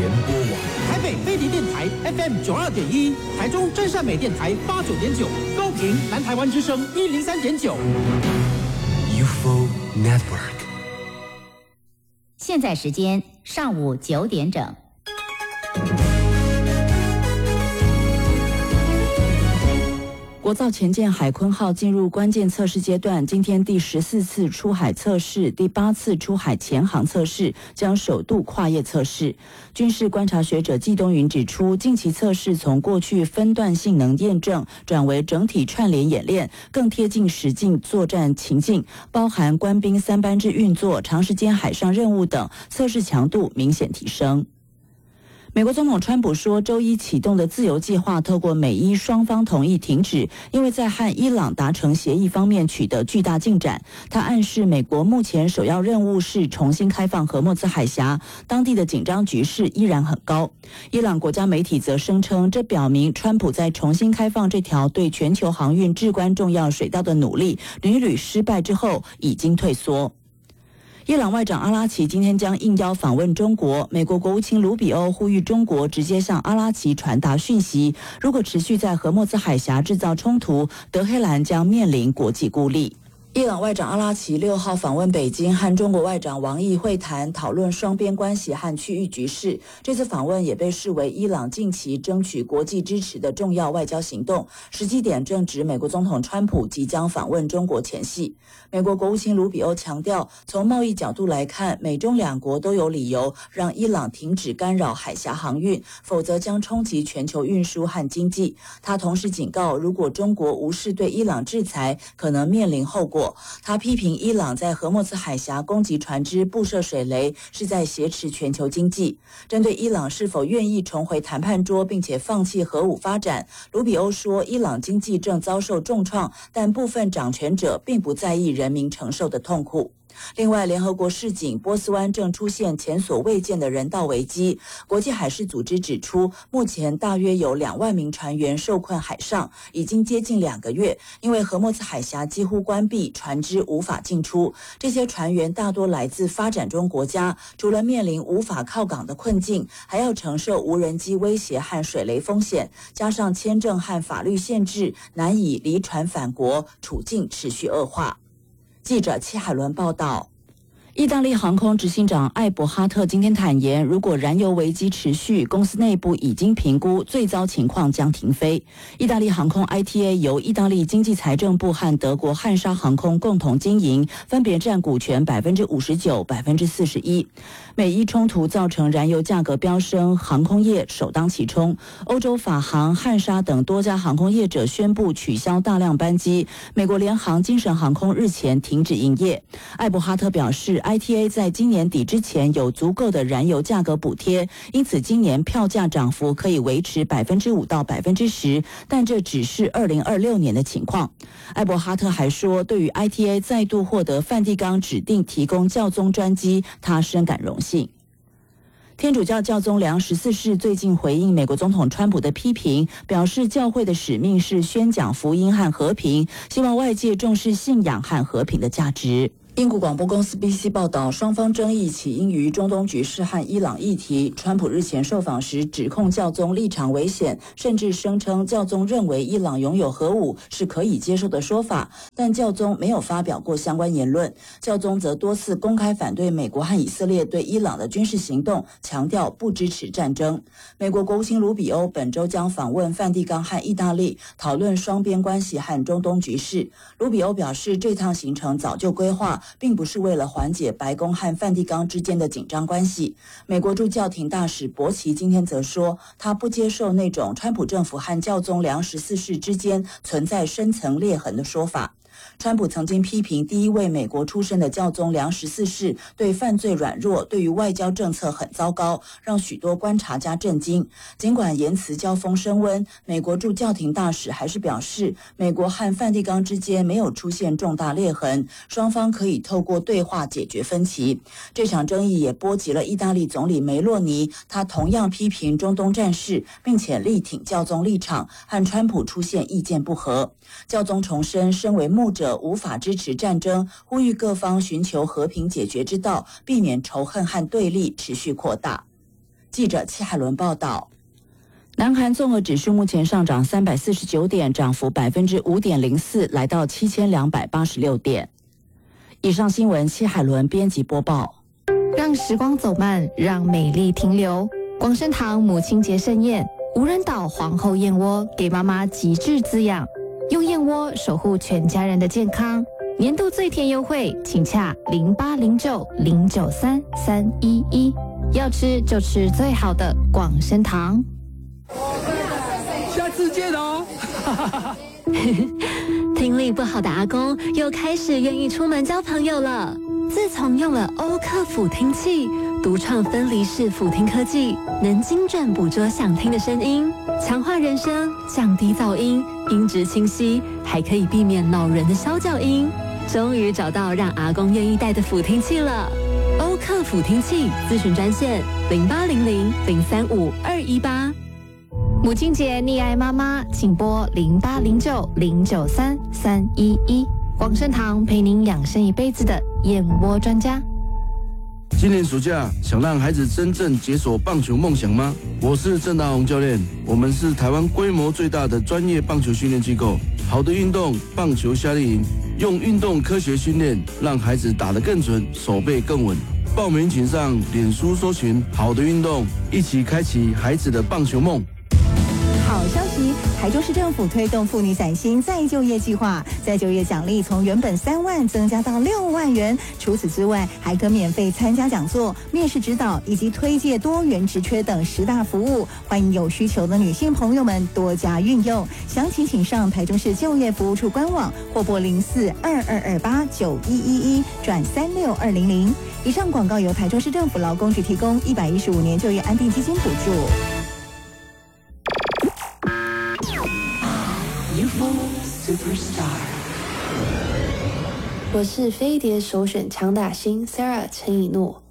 播网。 台北飞碟电台 FM 92.1，台中真善美电台89.9，高屏南台湾之声103.9。 UFO Network。 现在时间上午9点整。 国造前舰海鲲号进入关键测试阶段，今天第14次出海测试、第8次出海潜航测试将首度跨夜测试。军事观察学者季东云指出，近期测试从过去分段性能验证转为整体串联演练，更贴近实境作战情境，包含官兵3班制运作、长时间海上任务等，测试强度明显提升。美国总统川普说，周一启动的自由计划透过美伊双方同意停止，因为在和伊朗达成协议方面取得巨大进展。他暗示美国目前首要任务是重新开放荷默兹海峡，当地的紧张局势依然很高。伊朗国家媒体则声称，这表明川普在重新开放这条对全球航运至关重要水道的努力屡屡失败之后已经退缩。伊朗外长阿拉奇今天将应邀访问中国，美国国务卿卢比欧呼吁中国直接向阿拉奇传达讯息，如果持续在荷默兹海峡制造冲突，德黑兰将面临国际孤立。伊朗外长阿拉奇6号访问北京，和中国外长王毅会谈，讨论双边关系和区域局势。这次访问也被视为伊朗近期争取国际支持的重要外交行动，时机点正值美国总统川普即将访问中国前夕。美国国务卿卢比欧强调，从贸易角度来看，美中两国都有理由让伊朗停止干扰海峡航运，否则将冲击全球运输和经济。他同时警告，如果中国无视对伊朗制裁，可能面临后果。他批评伊朗在荷默兹海峡攻击船只、布设水雷，是在挟持全球经济。针对伊朗是否愿意重回谈判桌并且放弃核武发展，卢比欧说，伊朗经济正遭受重创，但部分掌权者并不在意人民承受的痛苦。另外，联合国示警，波斯湾正出现前所未见的人道危机。国际海事组织指出，目前大约有2万名船员受困海上，已经接近2个月，因为荷默兹海峡几乎关闭，船只无法进出。这些船员大多来自发展中国家，除了面临无法靠港的困境，还要承受无人机威胁和水雷风险，加上签证和法律限制，难以离船返国，处境持续恶化。记者戚海伦报道。意大利航空执行长艾伯哈特今天坦言，如果燃油危机持续，公司内部已经评估最糟情况将停飞。意大利航空 ITA 由意大利经济财政部和德国汉莎航空共同经营，分别占股权59%、41%。美伊冲突造成燃油价格飙升，航空业首当其冲。欧洲法航、汉莎等多家航空业者宣布取消大量班机。美国联航、精神航空日前停止营业。艾伯哈特表示，ITA 在今年底之前有足够的燃油价格补贴，因此今年票价涨幅可以维持5%到10%，但这只是2026年的情况。艾伯哈特还说，对于 ITA 再度获得梵蒂冈指定提供教宗专机，他深感荣幸。天主教教宗良14世最近回应美国总统川普的批评，表示教会的使命是宣讲福音和和平，希望外界重视信仰和和平的价值。英国广播公司 BBC 报道，双方争议起因于中东局势和伊朗议题。川普日前受访时指控教宗立场危险，甚至声称教宗认为伊朗拥有核武是可以接受的说法，但教宗没有发表过相关言论。教宗则多次公开反对美国和以色列对伊朗的军事行动，强调不支持战争。美国国务卿卢比欧本周将访问梵蒂冈和意大利，讨论双边关系和中东局势。卢比欧表示，这趟行程早就规划，并不是为了缓解白宫和梵蒂冈之间的紧张关系。美国驻教廷大使博奇今天则说，他不接受那种川普政府和教宗良14世之间存在深层裂痕的说法。川普曾经批评第一位美国出身的教宗良14世对犯罪软弱，对于外交政策很糟糕，让许多观察家震惊。尽管言辞交锋升温，美国驻教廷大使还是表示，美国和梵蒂冈之间没有出现重大裂痕，双方可以透过对话解决分歧。这场争议也波及了意大利总理梅洛尼，他同样批评中东战事，并且力挺教宗立场，和川普出现意见不合。教宗重申，身为牧者无法支持战争，呼吁各方寻求和平解决之道，避免仇恨和对立持续扩大。 记者戚海伦报道。南韩综合指数目前上涨349点，涨幅5.04%，来到7286点。以上新闻，戚海伦编辑播报。 让时光走慢，让美丽停留。广生堂母亲节盛宴，无人岛皇后燕窝给妈妈极致滋养，用燕窝守护全家人的健康。年度最甜优惠，请洽0809093311，要吃就吃最好的广生堂。 下次见哦。 听力不好的阿公又开始愿意出门交朋友了。自从用了欧克辅听器，独创分离式辅听科技，能精准捕捉想听的声音，强化人声，降低噪音，音质清晰，还可以避免恼人的啸叫音。终于找到让阿公愿意带的辅听器了。欧克辅听器咨询专线0800035218。 母亲节溺爱妈妈，请拨0809093311。广生堂陪您养生一辈子的燕窝专家。 今年暑假想让孩子真正解锁棒球梦想吗？我是郑大宏教练，我们是台湾规模最大的专业棒球训练机构。好的运动，棒球夏令营，用运动科学训练，让孩子打得更准，手背更稳。报名请上脸书搜寻好的运动，一起开启孩子的棒球梦。 好消息，台中市政府推动妇女伞心再就业计划，再就业奖励从原本3万增加到6万元。除此之外，还可免费参加讲座、面试指导以及推介多元职缺等10大服务。欢迎有需求的女性朋友们多加运用。详情请上台中市就业服务处官网或拨0422289111转36200。以上广告由台中市政府劳工局提供，115年就业安定基金补助。 我是飞碟首选强打星 Sarah 陈以诺。